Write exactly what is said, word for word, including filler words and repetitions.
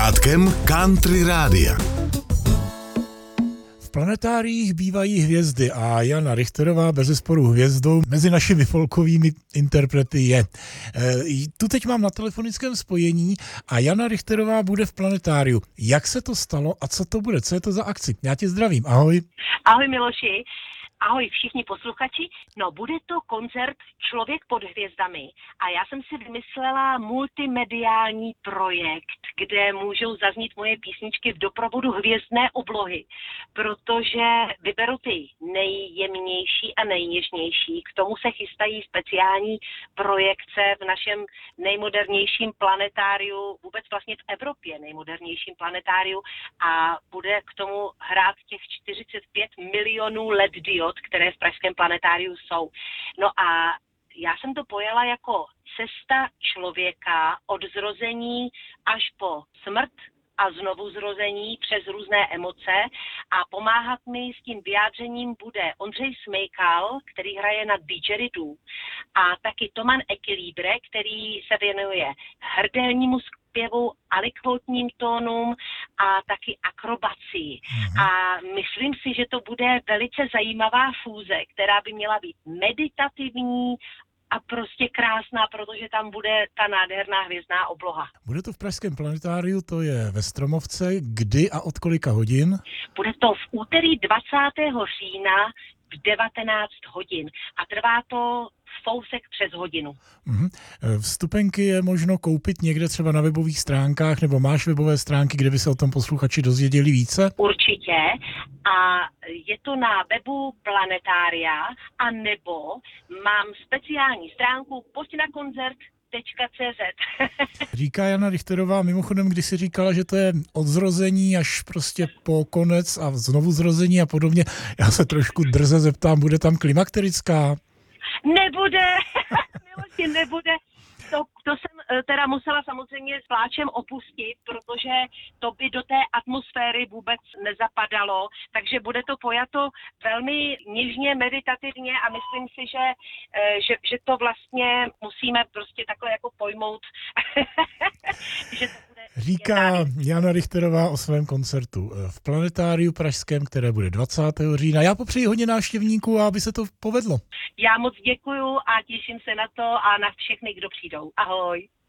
Átkem Country Rádia. V planetáriích bývají hvězdy a Jana Richterová bezesporu hvězdou mezi našimi folkovými interprety je. E, tu teď mám na telefonickém spojení a Jana Richterová bude v planetáriu. Jak se to stalo a co to bude? Co je to za akci? Já tě zdravím. Ahoj. Ahoj Miloši. Ahoj všichni posluchači. No, bude to koncert Člověk pod hvězdami a já jsem si vymyslela multimediální projekt, kde můžou zaznít moje písničky v doprovodu hvězdné oblohy, protože vyberu ty nejjemnější a nejněžnější. K tomu se chystají speciální projekce v našem nejmodernějším planetáriu, vůbec vlastně v Evropě nejmodernějším planetáriu, a bude k tomu hrát těch čtyřicet pět milionů el é dé diod, které v pražském planetáriu jsou. No a já jsem to pojala jako cesta člověka od zrození až po smrt a znovu zrození přes různé emoce, a pomáhat mi s tím vyjádřením bude Ondřej Smejkal, který hraje na didgeridoo, a taky Toman Equilibre, který se věnuje hrdelnímu zpěvu, alikvotním tónům a taky akrobacii. Mm-hmm. A myslím si, že to bude velice zajímavá fúze, která by měla být meditativní a prostě krásná, protože tam bude ta nádherná hvězdná obloha. Bude to v pražském planetáriu, to je ve Stromovce. Kdy a od kolika hodin? Bude to v úterý dvacátého října v devatenáct hodin a trvá to fousek přes hodinu. Mm-hmm. Vstupenky je možno koupit někde třeba na webových stránkách, nebo máš webové stránky, kde by se o tom posluchači dozvěděli více? Určitě. A je to na webu Planetária, a nebo mám speciální stránku pojď na koncert tečka cé zet. Říká Jana Richterová, mimochodem, když si říkala, že to je od zrození až prostě po konec a znovu zrození a podobně, já se trošku drze zeptám, bude tam klimakterická? Nebude, Miloši, nebude. To, to jsem teda musela samozřejmě s pláčem opustit, protože to by do té atmosféry vůbec nezapadalo, takže bude to pojato velmi něžně, meditativně, a myslím si, že, že, že to vlastně musíme prostě takhle jako pojmout. Že to bude Říká Jana Richterová o svém koncertu v planetáriu pražském, které bude dvacátého října. Já popřeji hodně návštěvníků a aby se to povedlo. Já moc děkuju a těším se na to a na všechny, kdo přijdou. Ahoj.